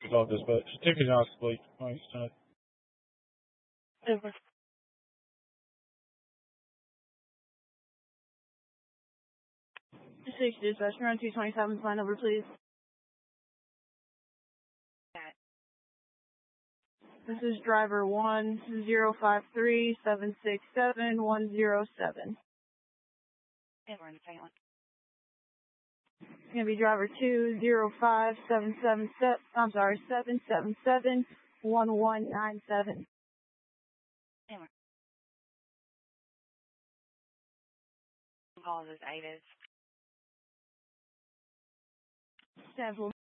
Call dispatch. Ticket on split. Thanks, Tony. Over. 6 dispatch, run 227, sign over, please. This is driver 1053767-107. And we're in the second one. It's gonna be driver 777-1197. And we're calls as Avis. Staff will